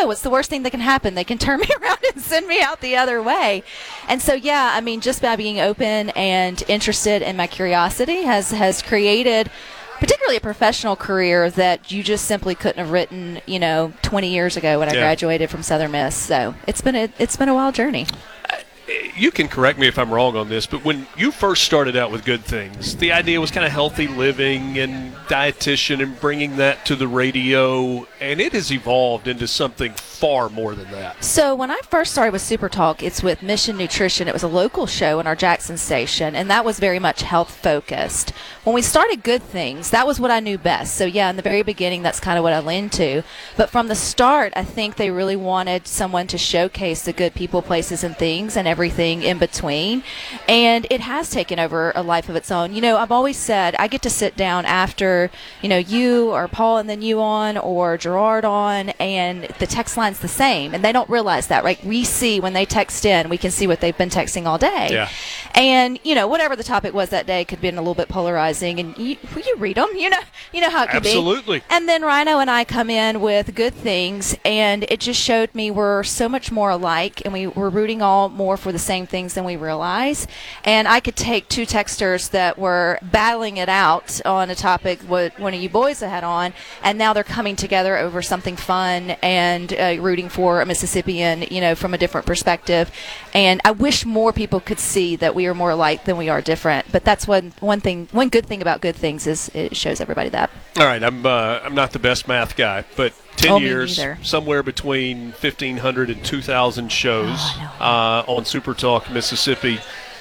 know. What's the worst thing that can happen? They can turn me around and send me out the other way. And so, yeah, I mean, just by being open and interested in my curiosity has created particularly a professional career that you just simply couldn't have written, 20 years ago when I graduated from Southern Miss. So it's been a wild journey. You can correct me if I'm wrong on this, but when you first started out with Good Things, the idea was kind of healthy living and dietitian and bringing that to the radio, and it has evolved into something far more than that. So when I first started with Super Talk, it's with Mission Nutrition. It was a local show in our Jackson station, and that was very much health-focused. When we started Good Things, that was what I knew best. So, yeah, in the very beginning, that's kind of what I leaned to. But from the start, I think they really wanted someone to showcase the good people, places, and things and everything in between. And it has taken over a life of its own. I've always said I get to sit down after, you or Paul and then you on or Gerard on, and the text line's the same. And they don't realize that, right? We see when they text in, we can see what they've been texting all day. Yeah. And, whatever the topic was that day could be a little bit polarizing. And you read them, you know how it can be. Absolutely. And then Rhino and I come in with Good Things, and it just showed me we're so much more alike, and we're rooting all more for the same things than we realize. And I could take two texters that were battling it out on a topic what one of you boys had on, and now they're coming together over something fun and rooting for a Mississippian, from a different perspective. And I wish more people could see that we are more alike than we are different. But that's one good thing about Good Things is it shows everybody that. All right, I'm not the best math guy, but 10 years, somewhere between 1,500 and 2,000 shows on Super Talk Mississippi.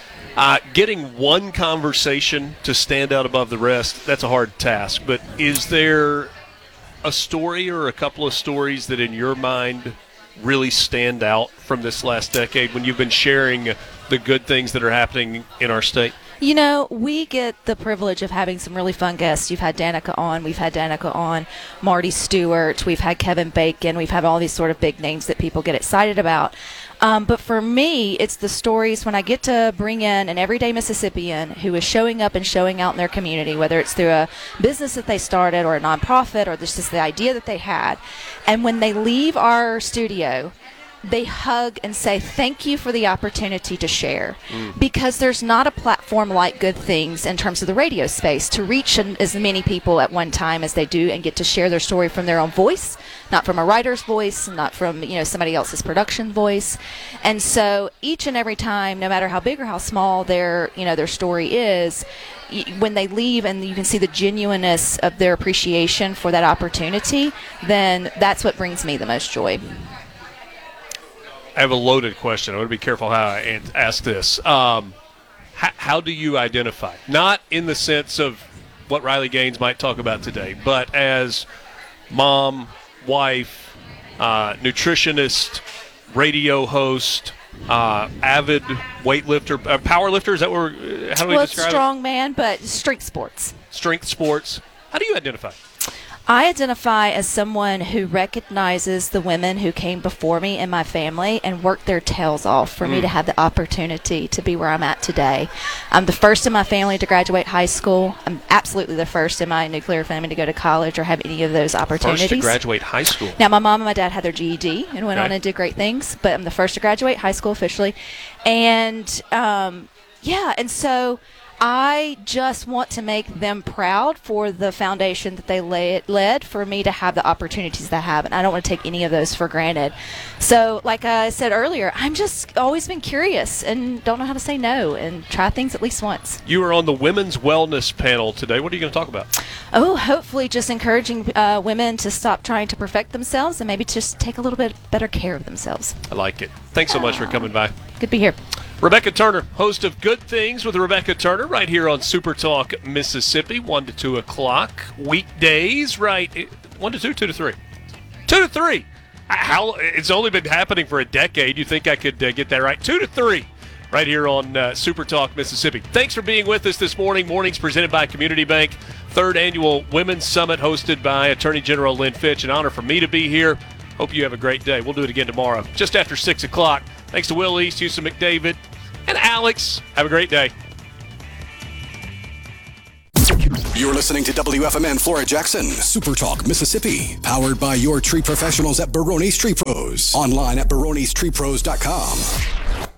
Getting one conversation to stand out above the rest, that's a hard task. But is there a story or a couple of stories that in your mind really stand out from this last decade when you've been sharing the good things that are happening in our state? We get the privilege of having some really fun guests. You've had Danica on. We've had Danica on. Marty Stewart. We've had Kevin Bacon. We've had all these sort of big names that people get excited about. But for me, it's the stories when I get to bring in an everyday Mississippian who is showing up and showing out in their community, whether it's through a business that they started or a nonprofit or just the idea that they had. And when they leave our studio, they hug and say, thank you for the opportunity to share. Because there's not a platform like Good Things in terms of the radio space to reach as many people at one time as they do and get to share their story from their own voice, not from a writer's voice, not from somebody else's production voice. And so each and every time, no matter how big or how small their story is, when they leave and you can see the genuineness of their appreciation for that opportunity, then that's what brings me the most joy. I have a loaded question. I want to be careful how I ask this. How do you identify? Not in the sense of what Riley Gaines might talk about today, but as mom, wife, nutritionist, radio host, avid weightlifter, power lifter. Is that what how do we describe it? Strong man, but strength sports. Strength sports. How do you identify? I identify as someone who recognizes the women who came before me in my family and worked their tails off for me to have the opportunity to be where I'm at today. I'm the first in my family to graduate high school. I'm absolutely the first in my nuclear family to go to college or have any of those opportunities. First to graduate high school. Now, my mom and my dad had their GED and went on and did great things, but I'm the first to graduate high school officially. And, and so I just want to make them proud for the foundation that they led for me to have the opportunities that I have, and I don't want to take any of those for granted. So, like I said earlier, I'm just always been curious and don't know how to say no and try things at least once. You were on the Women's Wellness panel today. What are you going to talk about? Oh, hopefully just encouraging women to stop trying to perfect themselves and maybe just take a little bit better care of themselves. I like it. Thanks so much for coming by. Good to be here. Rebecca Turner, host of Good Things with Rebecca Turner, right here on Super Talk Mississippi, 1 to 2 o'clock. Weekdays, right? 1 to 2, 2 to 3. 2 to 3. It's only been happening for a decade. You think I could get that right? 2 to 3, right here on Super Talk Mississippi. Thanks for being with us this morning. Mornings presented by Community Bank. 3rd Annual Women's Summit hosted by Attorney General Lynn Fitch. An honor for me to be here. Hope you have a great day. We'll do it again tomorrow, just after 6 o'clock. Thanks to Will East, Houston McDavid, and Alex. Have a great day. You're listening to WFMN Flora Jackson, Super Talk, Mississippi. Powered by your tree professionals at Barone's Tree Pros. Online at baronestreepros.com.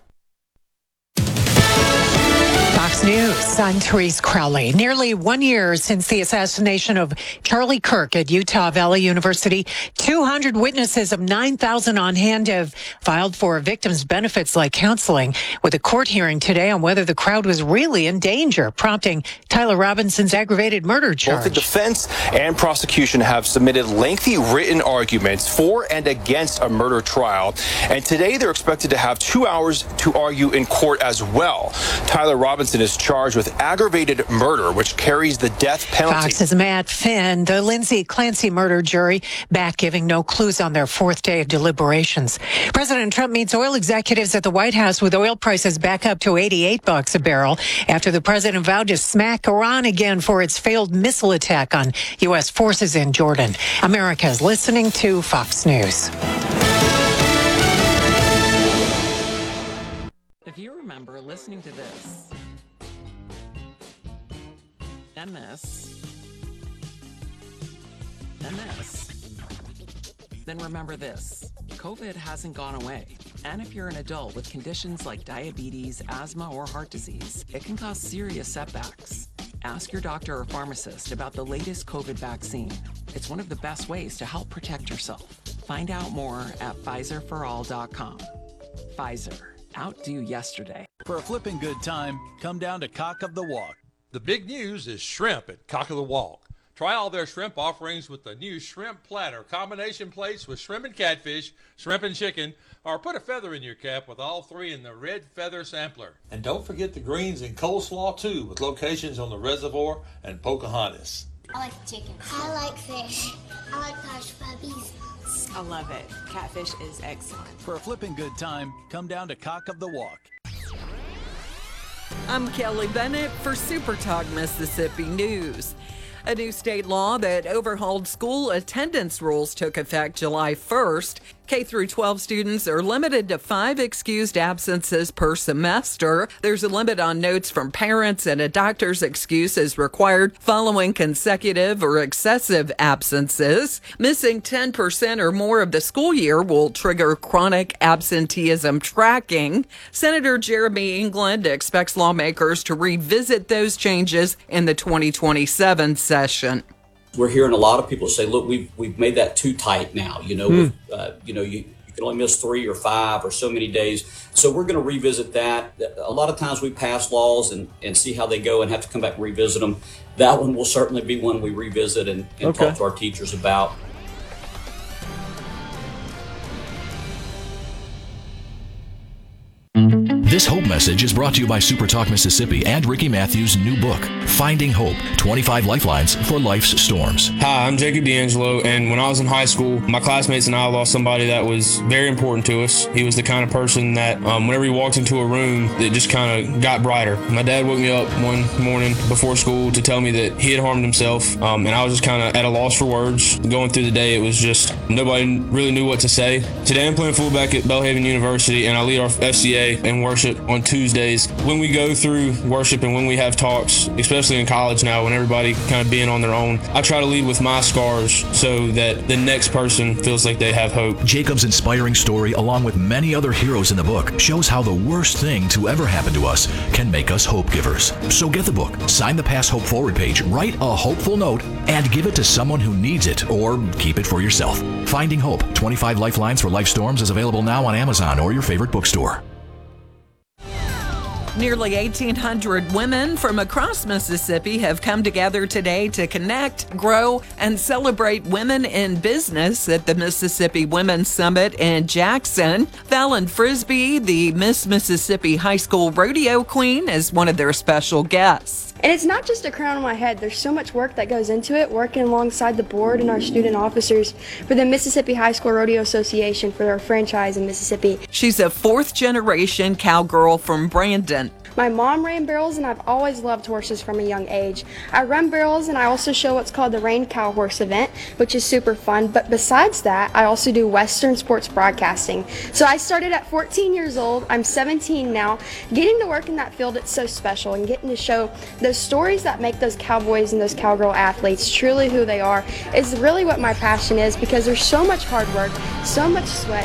Fox News, I'm Therese Crowley. Nearly 1 year since the assassination of Charlie Kirk at Utah Valley University, 200 witnesses of 9,000 on hand have filed for victims' benefits like counseling, with a court hearing today on whether the crowd was really in danger, prompting Tyler Robinson's aggravated murder charge. Both the defense and prosecution have submitted lengthy written arguments for and against a murder trial, and today they're expected to have 2 hours to argue in court as well. Tyler Robinson is charged with aggravated murder, which carries the death penalty. Fox's Matt Finn, the Lindsay Clancy murder jury, back giving no clues on their fourth day of deliberations. President Trump meets oil executives at the White House with oil prices back up to $88 a barrel after the president vowed to smack Iran again for its failed missile attack on U.S. forces in Jordan. America is listening to Fox News. If you remember listening to this, and this, then remember this. COVID hasn't gone away. And if you're an adult with conditions like diabetes, asthma, or heart disease, it can cause serious setbacks. Ask your doctor or pharmacist about the latest COVID vaccine. It's one of the best ways to help protect yourself. Find out more at PfizerForAll.com. Pfizer. Outdo yesterday. For a flipping good time, come down to Cock of the Walk. The big news is shrimp at Cock of the Walk. Try all their shrimp offerings with the new shrimp platter, combination plates with shrimp and catfish, shrimp and chicken, or put a feather in your cap with all three in the red feather sampler. And don't forget the greens and coleslaw too, with locations on the Reservoir and Pocahontas. I like chicken. I like fish. I like hush puppies. I love it. Catfish is excellent. For a flipping good time, come down to Cock of the Walk. I'm Kelly Bennett for Super Talk Mississippi News. A new state law that overhauled school attendance rules took effect July 1st. K through 12 students are limited to 5 excused absences per semester. There's a limit on notes from parents, and a doctor's excuse is required following consecutive or excessive absences. Missing 10% or more of the school year will trigger chronic absenteeism tracking. Senator Jeremy England expects lawmakers to revisit those changes in the 2027 session. We're hearing a lot of people say, look, we've made that too tight now. You can only miss 3 or 5 or so many days. So we're going to revisit that. A lot of times we pass laws and see how they go and have to come back and revisit them. That one will certainly be one we revisit and talk to our teachers about. This Hope message is brought to you by Super Talk Mississippi and Ricky Matthews' new book, Finding Hope, 25 Lifelines for Life's Storms. Hi, I'm Jacob D'Angelo, and when I was in high school, my classmates and I lost somebody that was very important to us. He was the kind of person that whenever he walked into a room, it just kind of got brighter. My dad woke me up one morning before school to tell me that he had harmed himself, and I was just kind of at a loss for words. Going through the day, it was just nobody really knew what to say. Today I'm playing fullback at Belhaven University, and I lead our FCA and worship on Tuesdays. When we go through worship and when we have talks, especially in college now, when everybody kind of being on their own, I try to lead with my scars so that the next person feels like they have hope. Jacob's inspiring story, along with many other heroes in the book, shows how the worst thing to ever happen to us can make us hope givers. So get the book, sign the Pass Hope Forward page, write a hopeful note, and give it to someone who needs it, or keep it for yourself. Finding Hope, 25 Lifelines for Life Storms is available now on Amazon or your favorite bookstore. Nearly 1,800 women from across Mississippi have come together today to connect, grow, and celebrate women in business at the Mississippi Women's Summit in Jackson. Fallon Frisbee, the Miss Mississippi High School Rodeo Queen, is one of their special guests. And it's not just a crown on my head. There's so much work that goes into it, working alongside the board and our student officers for the Mississippi High School Rodeo Association for their franchise in Mississippi. She's a fourth-generation cowgirl from Brandon. My mom ran barrels, and I've always loved horses from a young age. I run barrels, and I also show what's called the Rain Cow Horse event, which is super fun. But besides that, I also do Western sports broadcasting. So I started at 14 years old. I'm 17 now. Getting to work in that field, it's so special, and getting to show those stories that make those cowboys and those cowgirl athletes truly who they are is really what my passion is, because there's so much hard work, so much sweat,